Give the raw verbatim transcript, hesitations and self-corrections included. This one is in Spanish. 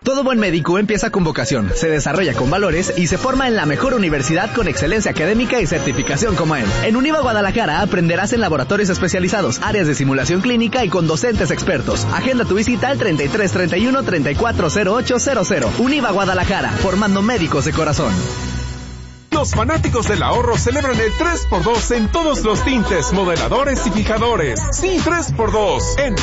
Todo buen médico empieza con vocación, se desarrolla con valores y se forma en la mejor universidad con excelencia académica y certificación como él. En Univa Guadalajara aprenderás en laboratorios especializados, áreas de simulación clínica y con docentes expertos. Agenda tu visita al treinta y tres treinta y uno treinta y cuatro cero ocho cero cero. Univa Guadalajara, formando médicos de corazón. Los fanáticos del ahorro celebran el tres por dos en todos los tintes, modeladores y fijadores. Sí, tres por dos en